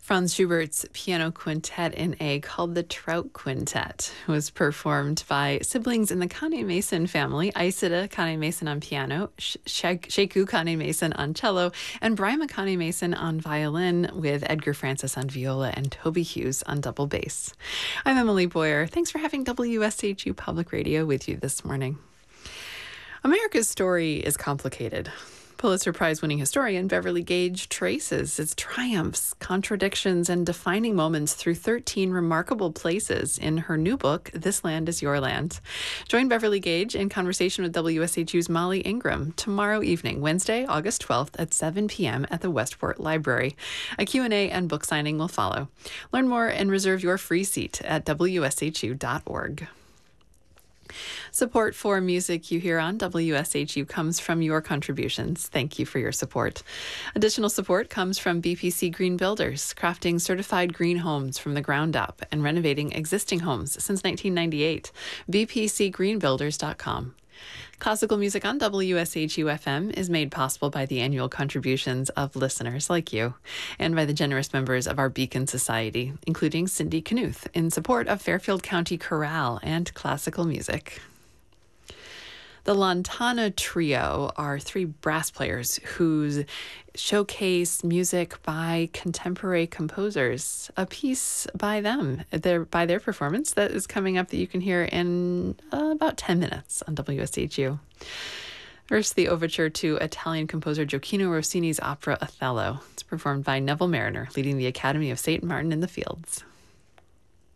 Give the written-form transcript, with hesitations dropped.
Franz Schubert's piano quintet in A, called the Trout Quintet, was performed by siblings in the Kane-Mason family: Isida Kane-Mason on piano, Sheku Kane-Mason on cello, and Bryma Kane-Mason on violin, with Edgar Francis on viola and Toby Hughes on double bass. I'm Emily Boyer. Thanks for having WSHU Public Radio with you this morning. America's story is complicated. Pulitzer Prize-winning historian Beverly Gage traces its triumphs, contradictions, and defining moments through 13 remarkable places in her new book, This Land Is Your Land. Join Beverly Gage in conversation with WSHU's Molly Ingram tomorrow evening, Wednesday, August 12th at 7 p.m. at the Westport Library. A Q&A and book signing will follow. Learn more and reserve your free seat at WSHU.org. Support for music you hear on WSHU comes from your contributions. Thank you for your support. Additional support comes from BPC Green Builders, crafting certified green homes from the ground up and renovating existing homes since 1998. bpcgreenbuilders.com. Classical music on WSHU-FM is made possible by the annual contributions of listeners like you and by the generous members of our Beacon Society, including Cindy Knuth, in support of Fairfield County Chorale and classical music. The Lantana Trio are three brass players who showcase music by contemporary composers. A piece by them, by their performance, that is coming up that you can hear in about 10 minutes on WSHU. First, the overture to Italian composer Gioacchino Rossini's opera Othello. It's performed by Neville Mariner, leading the Academy of St. Martin in the Fields.